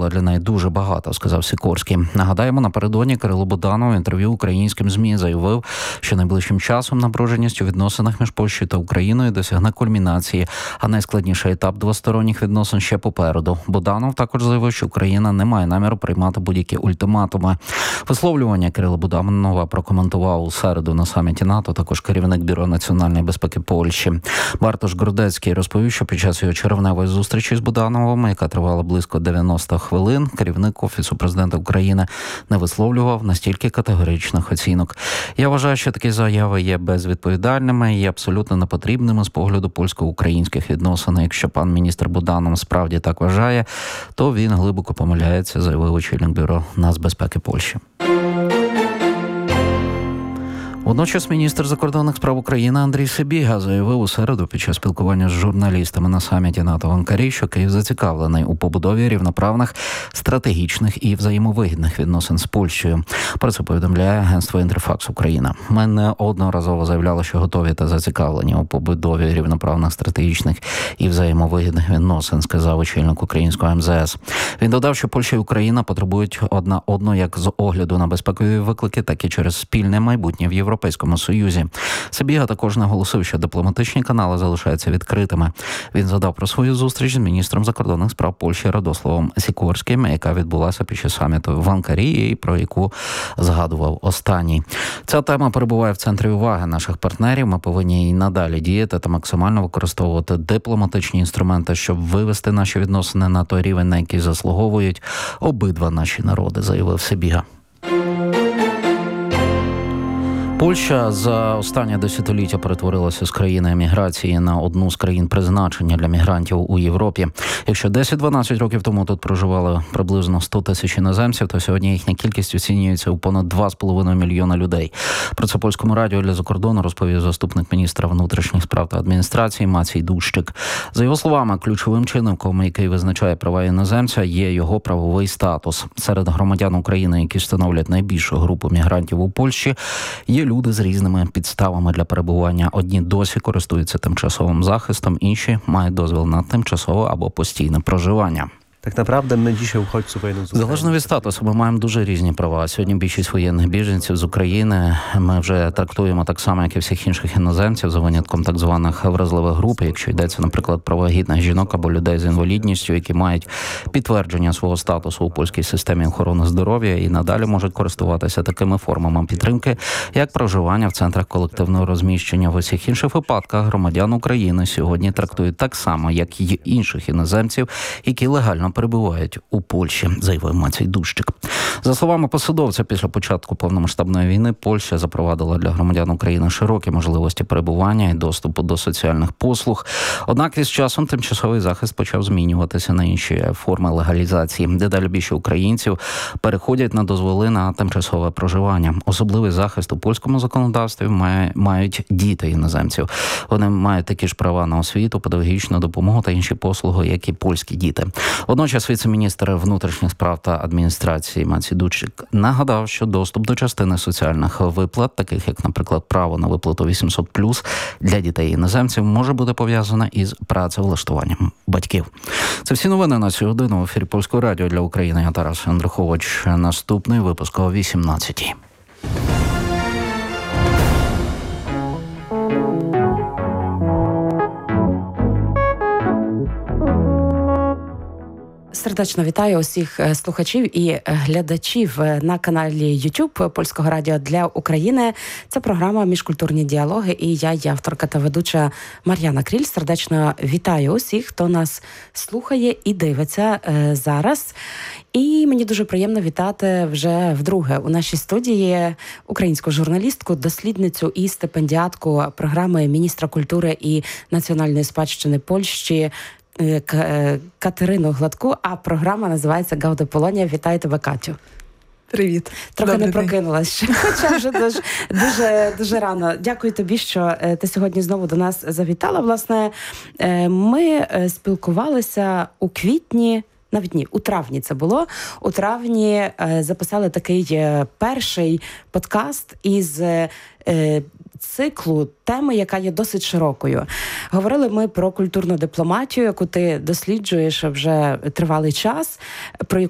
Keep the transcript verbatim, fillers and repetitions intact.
зробила для неї дуже багато, сказав Сікорський. Нагадаємо, напередодні Кирило Буданов в інтерв'ю українським ЗМІ заявив, що найближчим часом напруженість у відносинах між Польщею та Україною досягне кульмінації, а найскладніший етап двосторонніх відносин ще попереду. Буданов також заявив, що Україна не має наміру приймати будь-які ультиматуми. Висловлювання Кирила Буданова прокоментував у середу на саміті НАТО також керівник Бюро національної безпеки Польщі. Бартош Городецький розповів, що під час його червневої зустрічі з Будановим, яка тривала близько дев'яносто хвилин, керівник Офісу президента України не висловлював настільки категоричних оцінок. Я вважаю, що такі заяви є безвідповідальними і абсолютно непотрібними з погляду польсько-українських відносин. Якщо пан міністр Буданов справді так вважає, то він глибоко помиляється, заявив очільник Бюро нацбезпеки Польщі. Водночас міністр закордонних справ України Андрій Сибіга заявив у середу під час спілкування з журналістами на саміті НАТО в Анкарі, що Київ зацікавлений у побудові рівноправних, стратегічних і взаємовигідних відносин з Польщею. Про це повідомляє агентство «Інтерфакс Україна». Ми неодноразово заявляли, що готові та зацікавлені у побудові рівноправних, стратегічних і взаємовигідних відносин, сказав очільник українського ем зет ес. Він додав, що Польща і Україна потребують одна одну як з огляду на безпекові виклики, так і через спільне майбутнє в Європі. Європейському Союзі. Сибіга також наголосив, що дипломатичні канали залишаються відкритими. Він згадав про свою зустріч з міністром закордонних справ Польщі Радославом Сікорським, яка відбулася під час саміту в Анкарі і про яку згадував останній. Ця тема перебуває в центрі уваги наших партнерів. Ми повинні і надалі діяти та максимально використовувати дипломатичні інструменти, щоб вивести наші відносини на той рівень, на який заслуговують обидва наші народи, заявив Сибіга. Польща за останнє десятиліття перетворилася з країни еміграції на одну з країн призначення для мігрантів у Європі. Якщо десять-дванадцять років тому тут проживали приблизно сто тисяч іноземців, то сьогодні їхня кількість оцінюється у понад два з половиною мільйона людей. Про це Польському радіо для закордону розповів заступник міністра внутрішніх справ та адміністрації Мацій Дущик. За його словами, ключовим чинником, який визначає права іноземця, є його правовий статус. Серед громадян України, які становлять найбільшу групу мігрантів у Польщі, є люди з різними підставами для перебування. Одні досі користуються тимчасовим захистом, інші мають дозвіл на тимчасове або постійне проживання. Так naprawdę my dzisiaj uchodźców wojennych z Залежно від статусу, ми маємо дуже різні права. Сьогодні більшість воєнних біженців з України ми вже трактуємо так само, як і всіх інших іноземців, за винятком так званих вразливих груп, якщо йдеться, наприклад, про вагітних жінок або людей з інвалідністю, які мають підтвердження свого статусу у польській системі охорони здоров'я і надалі можуть користуватися такими формами підтримки, як проживання в центрах колективного розміщення. В усіх інших випадках громадян України сьогодні трактують так само, як і інших іноземців, які легально перебувають у Польщі, заявив Мацій Дущик. За словами посадовця, після початку повномасштабної війни Польща запровадила для громадян України широкі можливості перебування і доступу до соціальних послуг. Однак із часом тимчасовий захист почав змінюватися на інші форми легалізації. Дедалі більше українців переходять на дозволи на тимчасове проживання. Особливий захист у польському законодавстві має, мають діти іноземців. Вони мають такі ж права на освіту, педагогічну допомогу та інші послуги, як і польські діти. Водночас віце-міністр внутрішніх справ та адміністрації Мацій Дущик нагадав, що доступ до частини соціальних виплат, таких як, наприклад, право на виплату вісімсот плюс для дітей-іноземців, може бути пов'язане із працевлаштуванням батьків. Це всі новини на цю годину. В ефірі Польського радіо для України. Я Тарас Андрухович. Наступний випуск о вісімнадцятій. Сердечно вітаю усіх слухачів і глядачів на каналі YouTube Польського радіо для України. Це програма «Міжкультурні діалоги» і я, є авторка та ведуча Мар'яна Кріль. Сердечно вітаю усіх, хто нас слухає і дивиться зараз. І мені дуже приємно вітати вже вдруге у нашій студії українську журналістку, дослідницю і стипендіатку програми міністра культури і національної спадщини Польщі Катерину Гладку, а програма називається «Гауда Полонія». Вітаю тебе, Катю. Привіт. Трохи Добрий не прокинулась ще, хоча вже дуже, дуже, дуже рано. Дякую тобі, що ти сьогодні знову до нас завітала. Власне, ми спілкувалися у квітні, навіть ні, у травні це було. У травні записали такий перший подкаст із циклу теми, яка є досить широкою. Говорили ми про культурну дипломатію, яку ти досліджуєш вже тривалий час, про